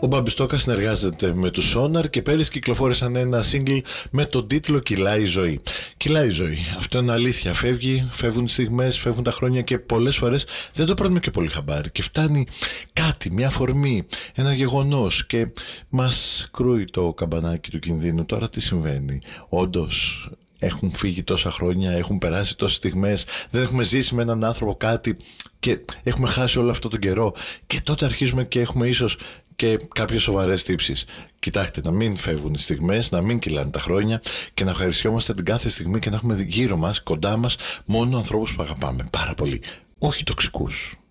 Ο Μπαμπιστόκας συνεργάζεται με τους Sonar και πέρυσι κυκλοφόρησαν ένα single με τον τίτλο «Κυλάει η ζωή». Κυλάει η ζωή. Αυτό είναι αλήθεια. Φεύγουν οι στιγμές, φεύγουν τα χρόνια και πολλές φορές δεν το παίρνουμε και πολύ χαμπάρι. Και φτάνει κάτι, μια αφορμή, ένα γεγονός και μας κρούει το καμπανάκι του κινδύνου. Τώρα τι συμβαίνει? Όντως έχουν φύγει τόσα χρόνια, έχουν περάσει τόσες στιγμές, δεν έχουμε ζήσει με έναν άνθρωπο κάτι και έχουμε χάσει όλο αυτό τον καιρό. Και τότε αρχίζουμε και έχουμε ίσως και κάποιες σοβαρές τύψεις. Κοιτάξτε, να μην φεύγουν οι στιγμές, να μην κυλάνε τα χρόνια και να ευχαριστιόμαστε την κάθε στιγμή και να έχουμε γύρω μας, κοντά μας, μόνο ανθρώπους που αγαπάμε πάρα πολύ. Όχι τοξικούς.